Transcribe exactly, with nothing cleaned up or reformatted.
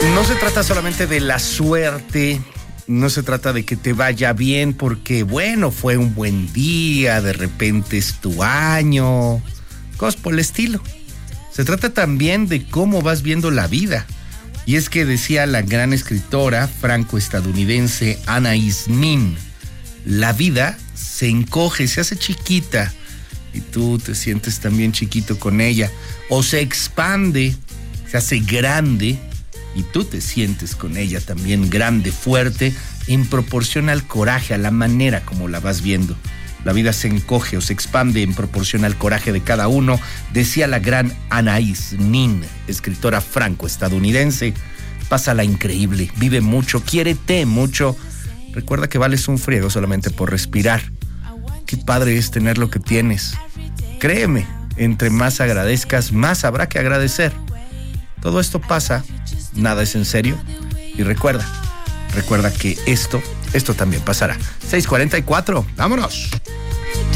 No se trata solamente de la suerte, no se trata de que te vaya bien porque, bueno, fue un buen día, de repente es tu año, cosas por el estilo. Se trata también de cómo vas viendo la vida. Y es que decía la gran escritora franco-estadounidense Anaïs Nin, la vida se encoge, se hace chiquita y tú te sientes también chiquito con ella, o se expande, se hace grande y tú te sientes con ella también grande, fuerte, en proporción al coraje, a la manera como la vas viendo. La vida se encoge o se expande en proporción al coraje de cada uno, decía la gran Anaïs Nin, escritora franco-estadounidense. Pásala increíble, vive mucho, quiérete mucho. Recuerda que vales un friego solamente por respirar. Qué padre es tener lo que tienes. Créeme, entre más agradezcas, más habrá que agradecer. Todo esto pasa, nada es en serio. Y recuerda, recuerda que esto, esto también pasará. seis cuarenta y cuatro, vámonos.